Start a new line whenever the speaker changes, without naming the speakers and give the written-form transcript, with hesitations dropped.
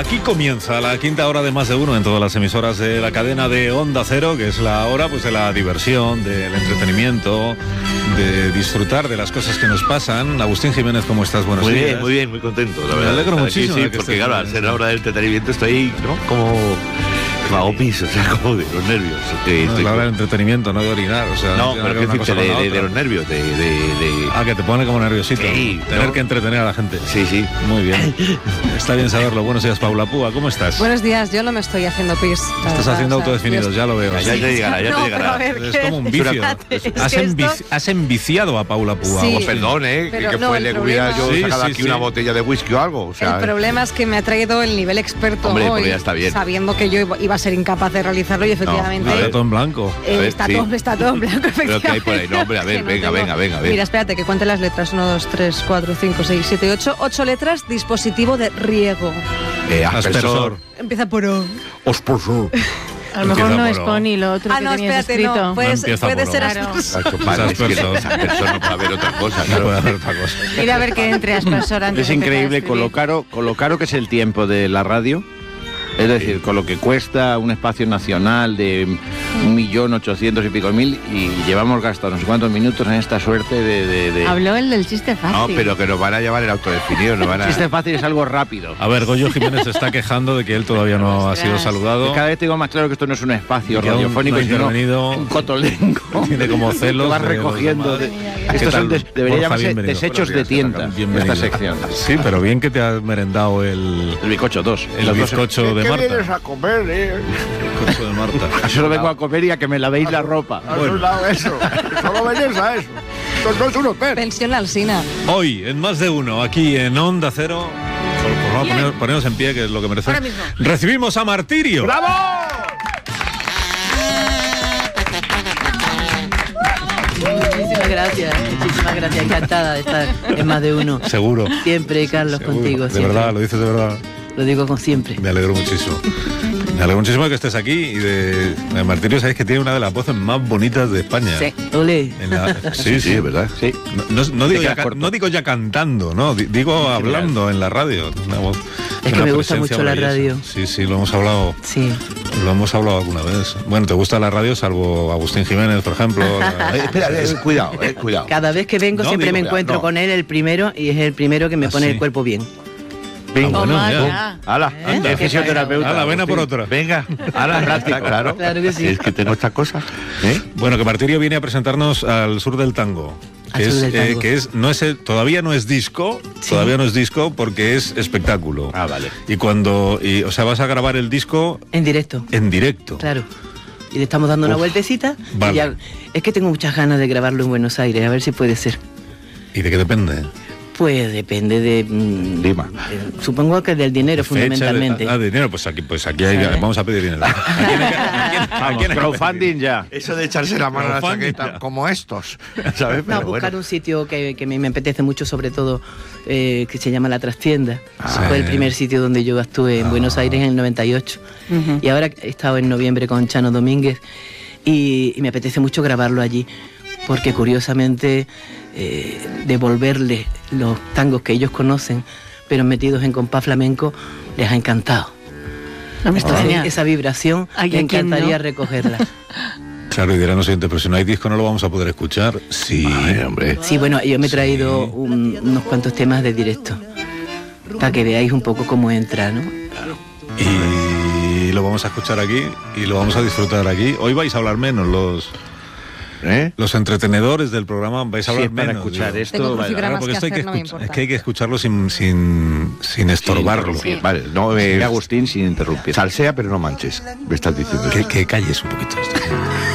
Aquí comienza la quinta hora de Más de Uno en todas las emisoras de la cadena de Onda Cero, que es la hora pues de la diversión, del entretenimiento, de disfrutar de las cosas que nos pasan. Agustín Jiménez, ¿cómo estás? Buenos días.
Muy bien, muy contento, la verdad.
Me alegro muchísimo.
Sí, porque claro, al ser la hora del entretenimiento estoy, ¿no? Como hago pis, o sea, como de los nervios.
No, es la hora del entretenimiento, no de orinar, o sea...
No, pero que decirte de los nervios,
Ah, que te pone como nerviosito.
Sí,
tener
¿no?
que entretener a la gente.
Sí.
Muy bien. Está bien saberlo. Buenos días, Paula Púa, ¿cómo estás?
Buenos días, yo no me estoy haciendo pis.
Estás haciendo autodefinidos, ya lo veo.
Ya te llegará, ya te llegará.
Pero a ver,
Es como un vicio. Has enviciado a Paula Púa.
Sí.
Pues perdón,
Pero
que
no,
fue,
el
le hubiera
problema-
yo sacado
Sí,
aquí
sí.
una botella de whisky o algo. O sea,
el problema es que me ha traído el nivel experto
Hombre,
hoy,
porque ya está bien.
sabiendo que yo iba a ser incapaz de realizarlo y efectivamente...
Está todo en blanco.
A ver,
está,
sí.
está todo en blanco,
Pero que hay por ahí, no, hombre, a ver,
Que no
venga,
tengo.
venga.
Mira, espérate, que cuente las letras. 1, 2, 3, 4, 5, 6, 7, 8. 8 letras, dispositivo de riego.
Aspersor.
Empieza por O.
Aspersor.
A lo mejor
Empieza
no
por
es
O.
Pony lo otro
Ah,
que
no,
tenías
espérate,
escrito.
no. Puede
empieza
ser
por O.
Aspersor.
Aspersor no puede haber otra cosa.
No
Claro.
puede hacer otra cosa.
Mira a ver que entre Aspersor antes
Es
de empezar a
increíble
escribir.
con lo caro que es el tiempo de la radio. Es decir, con lo que cuesta un espacio nacional de 1.800.000 y pico y llevamos gastado no sé cuántos minutos en esta suerte de...
Habló el del chiste fácil.
No, pero que nos van a llevar el autodefinido, nos van a...
Chiste fácil es algo rápido.
A ver, Goyo Jiménez se está quejando de que él todavía no ha sido saludado.
Cada vez tengo más claro que esto no es un espacio
Que aún
radiofónico,
no ha
sino
intervenido.
un cotolengo.
Tiene como celos
Que vas
de los
recogiendo.
demás. ¿Qué
Estos
tal,
son debería
Borja?
llamarse
Bienvenido.
desechos de tienda,
Bienvenido.
esta sección.
Sí, pero bien que te has merendado el
Bizcocho 2.
bizcocho de
¿Qué vienes
Marta.
a comer,
El bizcocho de Marta.
Solo vengo a comer y a que me lavéis la ropa.
Bueno.
Eso. Solo venís a eso. Esto no es un hotel.
Pensión Alsina.
Hoy, en Más de Uno, aquí en Onda Cero, por favor, poneros en pie, que es lo que merece. Recibimos a Martirio.
¡Bravo!
Muchísimas gracias, encantada de estar en Más de Uno.
Seguro.
Siempre, Carlos,
Seguro.
contigo.
De
Siempre.
verdad, lo dices de verdad.
Lo digo con siempre.
Me alegro muchísimo. Me alegro muchísimo de que estés aquí y de Martirio, sabéis que tiene una de las voces más bonitas de España.
Sí, ole.
Sí,
¿verdad?
Sí.
No digo ya cantando, no, digo hablando en la radio. Una voz,
Es que
una
me gusta
presencia
mucho la
maravillosa.
radio.
Sí, lo hemos hablado.
Sí.
Lo hemos hablado alguna vez. Bueno, ¿te gusta la radio salvo Agustín Jiménez, por ejemplo?
Espera, cuidado.
Cada vez que vengo
No,
siempre
digo,
me encuentro
no.
con él el primero y es el primero que me
¿Ah,
pone
sí?
el cuerpo bien.
Venga,
Toma
ya.
ya.
¡Hala!
Anda.
El fisioterapeuta.
A la vena por otra.
Venga, ahora práctica, claro.
Claro que sí.
Es que tengo esta cosa.
Bueno, que Martirio viene a presentarnos al sur del tango.
Al sur del tango.
Que es, no es todavía no es disco,
Sí.
todavía no es disco porque es espectáculo.
Ah, vale.
O sea, vas a grabar el disco
En directo.
en directo.
Claro. Y le estamos dando una vueltecita.
Vale.
Y ya, es que tengo muchas ganas de grabarlo en Buenos Aires, a ver si puede ser.
¿Y de qué depende?
Pues depende de...
Lima.
supongo que del dinero, fundamentalmente.
Dinero, pues aquí hay,
Sí.
vamos a pedir dinero.
Vamos, crowdfunding ya.
Eso de echarse la mano a la
Crowdfunding,
chaqueta,
ya.
como estos. ¿Sabes?
No,
Pero
buscar
bueno.
un sitio que me apetece mucho, sobre todo, que se llama La Trastienda.
sí.
Fue el primer sitio donde yo estuve en Buenos Aires en el 98. Y ahora he estado en noviembre con Chano Domínguez y me apetece mucho grabarlo allí, porque curiosamente devolverle los tangos que ellos conocen, pero metidos en compás flamenco, les ha encantado.
No me
Entonces,
extraña.
esa vibración
¿A
me
quién
encantaría
no?
recogerla.
Claro, y dirán los siguientes, pero si no hay disco no lo vamos a poder escuchar. Sí.
Ay, hombre.
Sí, bueno, yo me he traído unos cuantos temas de directo, para que veáis un poco cómo entra, ¿no?
Y lo vamos a escuchar aquí y lo vamos a disfrutar aquí. Hoy vais a hablar menos los entretenedores del programa, vais a hablar
Sí, para
menos.
escuchar
digo.
esto.
Tengo
vale.
crucigramas
Porque
que
esto hay que
hacer, no me
escuchar,
importa.
es que hay que escucharlo sin estorbarlo.
Sí. Vale, no
Agustín sin interrumpir.
salsea, pero no manches. Me estás diciendo.
Que calles un poquito.